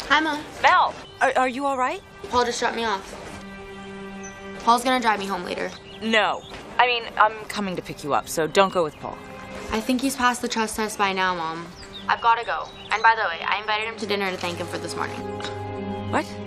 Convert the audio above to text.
Hi, Mom. Mel, are you all right? Paul just dropped me off. Paul's gonna drive me home later. No. I mean, I'm coming to pick you up, so don't go with Paul. I think he's passed the trust test by now, Mom. I've gotta go. And by the way, I invited him to dinner to thank him for this morning. What?